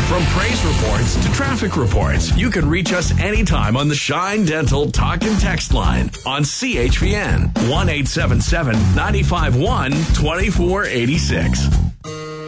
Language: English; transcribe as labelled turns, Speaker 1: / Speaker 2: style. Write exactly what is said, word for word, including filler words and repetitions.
Speaker 1: From praise reports to traffic reports, you can reach us anytime on the Shine Dental Talk and Text line on C H P N one eight seven seven, nine five one, two four eight six.